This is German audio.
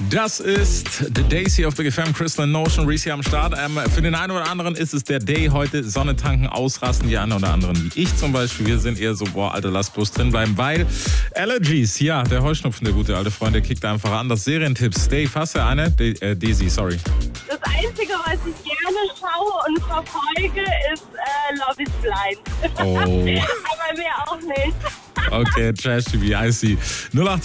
Das ist The Daisy auf Big FM, Crystal Notion, Reese am Start. Für den einen oder anderen ist es der Day heute, Sonne tanken, ausrasten. Die einen oder anderen, wie ich zum Beispiel, wir sind eher so, Alter, lass bloß drin bleiben, weil Allergies, ja, der Heuschnupfen, der gute alte Freund, der kickt einfach an. Das Serientipps. Dave, hast du eine? Daisy, sorry. Das Einzige, was ich gerne schaue und verfolge, ist Love is Blind. Oh. Aber mehr auch nicht. Okay, Trash TV, I see. 08